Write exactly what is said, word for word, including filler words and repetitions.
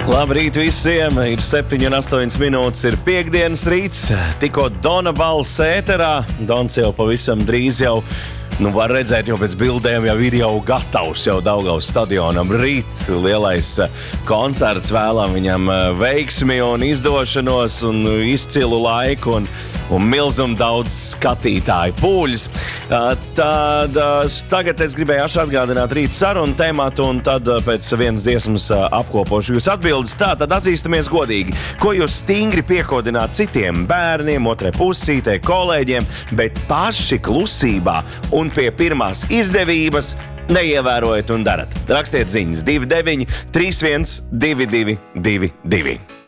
Labrīt visiem! Ir septiņi un astoņas minūtes, ir piektdienas rīts. Tikko Dona balss ēterā. Dons jau pavisam drīz jau, nu var redzēt, jau pēc bildēm jau ir jau gatavs jau Daugavas stadionam. Rīt lielais koncerts, vēlam viņam veiksmi un izdošanos un izcilu laiku un, un milzumu daudz skatītāju pūļus. Tad tagad es gribēju atgādināt rīt sarunu tēmatu un tad pēc vienas dziesmas apkopošu jūs atbildes. Tā tad atzīstamies godīgi, ko jūs stingri piekodināt citiem bērniem, otrai pusītei, kolēģiem, bet paši klusībā un pie pirmās izdevības neievērojat un darat. Rakstiet ziņas divi deviņi trīs viens divi divi divi divi.